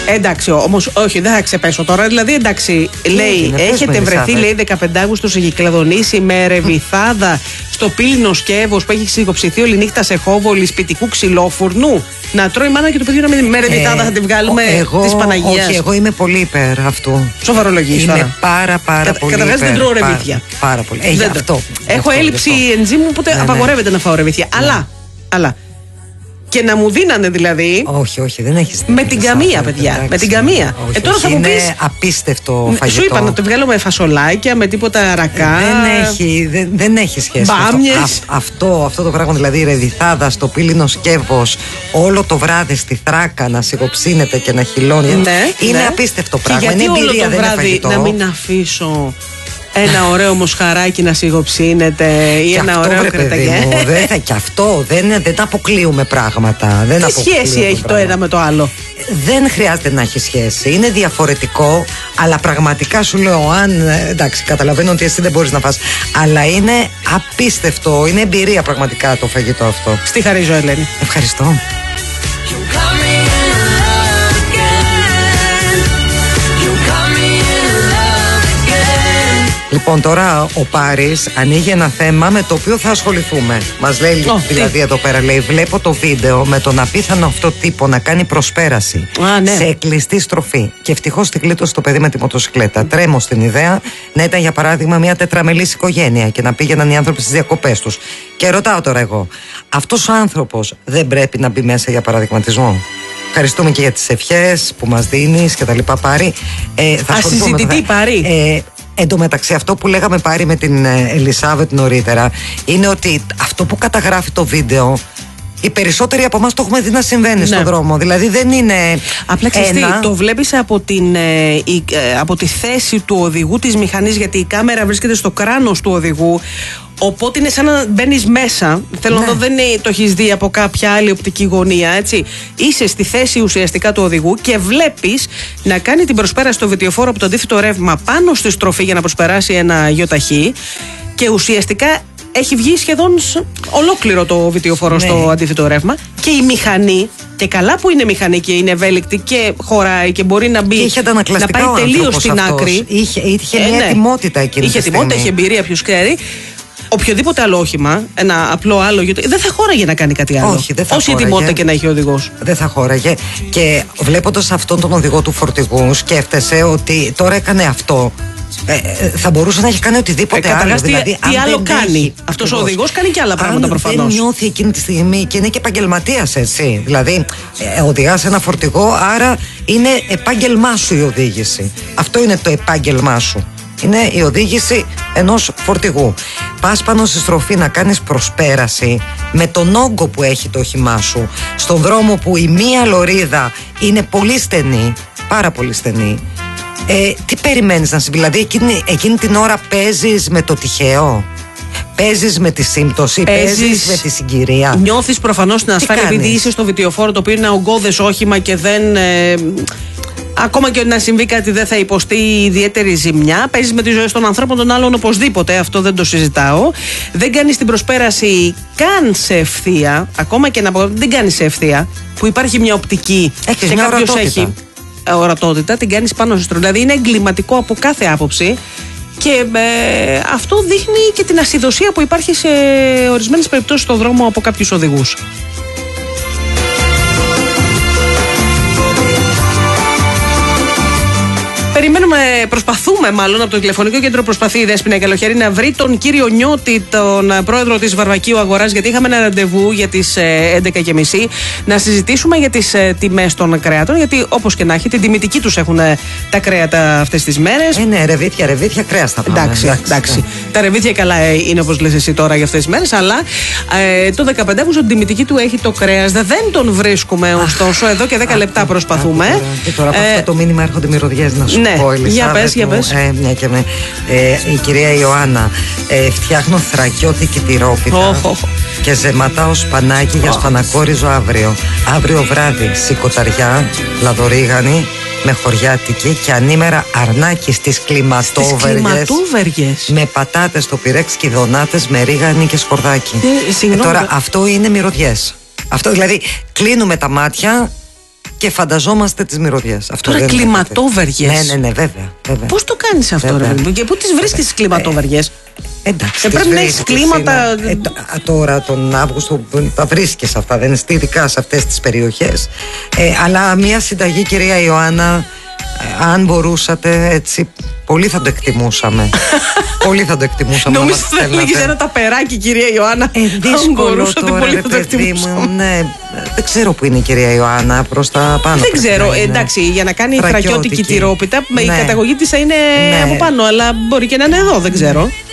Εντάξει, όμως, όχι, δεν θα ξεπέσω τώρα. Δηλαδή, εντάξει, λέει, έχετε βρεθεί, λέει, 15 Αύγουστο σε Κυκλαδονήσι με ρεβιθάδα στο πύληνο σκεύος που έχει σιγοψηθεί όλη νύχτα σε χόβολη σπιτικού ξυλόφουρνου. Να τρώει η μάνα και το παιδί να μην με ρεβιθάδα, θα τη βγάλουμε της Παναγίας. Όχι, εγώ είμαι πολύ υπέρ αυτού. Σοβαρολογείς τώρα. Είμαι πάρα πολύ. Καταρχάς δεν τρώω ρεβίθια. Πάρα πολύ. Αυτό. Έχω έλλειψη ενζήμου, οπότε απαγορεύεται να φάω ρεβίθια. Αλλά. Και να μου δίνανε δηλαδή. Όχι, δεν έχεις. Με την καμία, παιδιά. Εντάξει, με την καμία. Τώρα θα μου πεις. Είναι απίστευτο φαγητό. Σου είπα να το βγάλω με φασολάκια, με τίποτα ρακά. Δεν έχει σχέση. Μπάμιες. Αυτό το πράγμα, δηλαδή η ρεβιθάδα στο πύληνο σκεύος, όλο το βράδυ στη θράκα να σιγοψύνεται και να χυλώνει. Είναι απίστευτο πράγμα. Είναι εμπειρία, δεν είναι φαγητό. Να μην αφήσω ένα ωραίο μοσχαράκι να σιγοψύνεται ή ένα ωραίο κρεταγέ. Και αυτό δεν αποκλείουμε πράγματα. Τι σχέση έχει το ένα με το άλλο? Δεν χρειάζεται να έχει σχέση. Είναι διαφορετικό, αλλά πραγματικά σου λέω, εντάξει, καταλαβαίνω ότι εσύ δεν μπορείς να φας, αλλά είναι απίστευτο. Είναι εμπειρία πραγματικά το φαγητό αυτό. Στη χαρίζω, Ελένη. Ευχαριστώ. Λοιπόν, τώρα ο Πάρης ανοίγει ένα θέμα με το οποίο θα ασχοληθούμε. Μας λέει δηλαδή εδώ πέρα, λέει, βλέπω το βίντεο με τον απίθανο αυτό τύπο να κάνει προσπέραση σε κλειστή στροφή. Και ευτυχώς την κλείτωσε το παιδί με τη μοτοσυκλέτα. Τρέμω στην ιδέα να ήταν για παράδειγμα μια τετραμελής οικογένεια και να πήγαιναν οι άνθρωποι στις διακοπές τους. Και ρωτάω τώρα εγώ, αυτός ο άνθρωπος δεν πρέπει να μπει μέσα για παραδειγματισμό? Ευχαριστούμε και για τις ευχές που μας δίνεις και τα λοιπά, Πάρη. Ασυζητητή, Πάρη. Εν τω μεταξύ, αυτό που λέγαμε, Πάρη, με την Ελισάβετ νωρίτερα, είναι ότι αυτό που καταγράφει το βίντεο, οι περισσότεροι από εμάς το έχουμε δει να συμβαίνει στον δρόμο. Δηλαδή δεν είναι. Απλά το βλέπεις από τη θέση του οδηγού της μηχανής, γιατί η κάμερα βρίσκεται στο κράνος του οδηγού. Οπότε είναι σαν να μπαίνεις μέσα. Θέλω να δω, δεν το έχεις δει από κάποια άλλη οπτική γωνία, έτσι. Είσαι στη θέση ουσιαστικά του οδηγού και βλέπεις να κάνει την προσπέραση στο βιτιοφόρο από το αντίθετο ρεύμα πάνω στη στροφή για να προσπεράσει ένα γιοταχή. Και ουσιαστικά έχει βγει σχεδόν ολόκληρο το βιτιοφόρο στο αντίθετο ρεύμα. Και η μηχανή, και καλά που είναι μηχανική, είναι ευέλικτη και χωράει και μπορεί να μπει, να πάει τελείως στην άκρη. Είχε μια ετοιμότητα εκείνη. Είχε ετοιμότητα, είχε εμπειρία, ποιος ξέρει. Οποιοδήποτε άλλο όχημα, ένα απλό άλλο, δεν θα χώραγε να κάνει κάτι άλλο. Όχι, δεν θα όση ετοιμότητα και να έχει ο οδηγός. Δεν θα χώραγε. Και βλέποντας αυτόν τον οδηγό του φορτηγού, σκέφτεσαι ότι τώρα έκανε αυτό. Θα μπορούσε να έχει κάνει οτιδήποτε άλλο. Δηλαδή, τι άλλο κάνει. Αυτός ο οδηγός κάνει και άλλα πράγματα προφανώς. Δεν νιώθει εκείνη τη στιγμή και είναι και επαγγελματίας, έτσι. Δηλαδή, οδηγάς ένα φορτηγό, άρα είναι επάγγελμά σου η οδήγηση. Αυτό είναι το επάγγελμά σου. Είναι η οδήγηση ενός φορτηγού. Πας πάνω στη στροφή να κάνεις προσπέραση με τον όγκο που έχει το όχημά σου, στον δρόμο που η μία λωρίδα είναι πολύ στενή, πάρα πολύ στενή. Τι περιμένεις να συμβεί? Δηλαδή εκείνη την ώρα παίζεις με το τυχαίο, παίζεις με τη σύμπτωση, παίζεις με τη συγκυρία. Νιώθεις προφανώς την ασφάλεια επειδή είσαι στο βιτιοφόρο, το οποίο είναι ογκώδες όχημα και δεν... Ακόμα και να συμβεί κάτι δεν θα υποστεί ιδιαίτερη ζημιά. Παίζεις με τη ζωή των ανθρώπων των άλλων οπωσδήποτε, αυτό δεν το συζητάω. Δεν κάνεις την προσπέραση καν σε ευθεία. Ακόμα και δεν κάνεις σε ευθεία, που υπάρχει μια οπτική και κάποιος έχει ορατότητα, την κάνεις πάνω στο στροφή. Δηλαδή είναι εγκληματικό από κάθε άποψη. Και αυτό δείχνει και την ασυδοσία που υπάρχει σε ορισμένες περιπτώσεις στον δρόμο από κάποιους οδηγούς. Προσπαθούμε μάλλον από το τηλεφωνικό κέντρο, προσπαθεί η Δέσποινα Καλοχέρη να βρει τον κύριο Νιώτη, τον πρόεδρο της Βαρβακίου Αγοράς, γιατί είχαμε ένα ραντεβού για τις 11:30 να συζητήσουμε για τις τιμές των κρέατων, γιατί όπως και να έχει την τιμητική τους έχουν τα κρέατα αυτές τις μέρες. Ναι, ρεβίθια κρέας θα πάμε. Εντάξει. Τα ρεβίθια καλά είναι όπως λες εσύ τώρα για αυτές τις μέρες, αλλά το 15 Αύγουστο την τιμητική του έχει το κρέας. Δεν τον βρίσκουμε ωστόσο, εδώ και 10 λεπτά προσπαθούμε. Και τώρα από αυτό το μήνυμα έρχονται μυρωδιές να σου πω, για πες. Η κυρία Ιωάννα, φτιάχνω θρακιώτικη τυρόπιτα και ζεματάω σπανάκι για σπανακόριζο αύριο βράδυ, σηκωταριά, λαδορίγανη με χωριάτικη και ανήμερα αρνάκι στις κλιματόβεργες με πατάτες στο πυρέξ και δονάτες με ρίγανη και σκορδάκι. Τώρα αυτό είναι μυρωδιές. Αυτό δηλαδή κλείνουμε τα μάτια και φανταζόμαστε τις μυρωδιές. Τώρα κλιματόβεργες. Ναι, βέβαια. Πώς το κάνεις αυτό, ρε παιδί μου, και πού τις βρίσκεις τις κλιματόβεργες? Εντάξει, πρέπει να έχεις κλίματα. Τώρα τον Αύγουστο τα βρίσκεις αυτά, δεν είναι ειδικά σε αυτές τις περιοχές. Αλλά μια συνταγή, κυρία Ιωάννα, αν μπορούσατε, έτσι, πολύ θα το εκτιμούσαμε. Πολύ θα το εκτιμούσαμε. Νόμιζα θα έλεγες ένα ταπεράκι, κυρία Ιωάννα. Δύσκολο τώρα, ρε παιδί μου. Ναι, δεν ξέρω που είναι η κυρία Ιωάννα, προς τα πάνω. Δεν ξέρω, εντάξει, για να κάνει θρακιώτικη τυρόπιτα, η καταγωγή της θα είναι από πάνω, αλλά μπορεί και να είναι εδώ, δεν ξέρω.